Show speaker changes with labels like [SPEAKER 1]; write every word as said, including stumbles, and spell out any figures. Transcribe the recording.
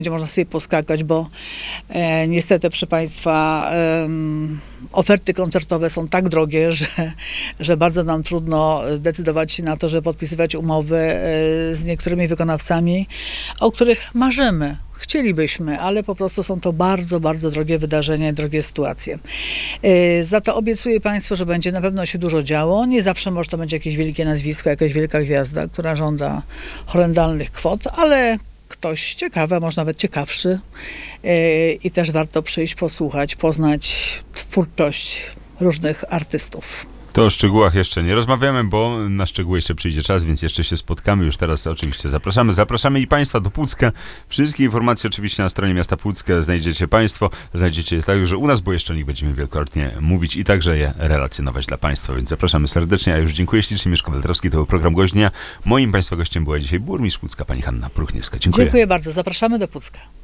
[SPEAKER 1] Będzie można sobie poskakać, bo e, niestety, proszę Państwa, e, oferty koncertowe są tak drogie, że, że bardzo nam trudno decydować się na to, żeby podpisywać umowy e, z niektórymi wykonawcami, o których marzymy. Chcielibyśmy, ale po prostu są to bardzo, bardzo drogie wydarzenia, drogie sytuacje. Yy, za to obiecuję Państwu, że będzie na pewno się dużo działo. Nie zawsze może to będzie jakieś wielkie nazwisko, jakaś wielka gwiazda, która żąda horrendalnych kwot, ale ktoś ciekawy, a może nawet ciekawszy. Yy, I też warto przyjść, posłuchać, poznać twórczość różnych artystów.
[SPEAKER 2] To o szczegółach jeszcze nie rozmawiamy, bo na szczegóły jeszcze przyjdzie czas, więc jeszcze się spotkamy. Już teraz oczywiście zapraszamy. Zapraszamy i Państwa do Pucka. Wszystkie informacje oczywiście na stronie miasta Pucka znajdziecie Państwo. Znajdziecie je także u nas, bo jeszcze o nich będziemy wielokrotnie mówić i także je relacjonować dla Państwa. Więc zapraszamy serdecznie. A już dziękuję ślicznie. Mieszko Weltrowski, to był program Gość Dnia. Moim Państwa gościem była dzisiaj burmistrz Pucka, pani Hanna Pruchniewska. Dziękuję.
[SPEAKER 1] Dziękuję bardzo. Zapraszamy do Pucka.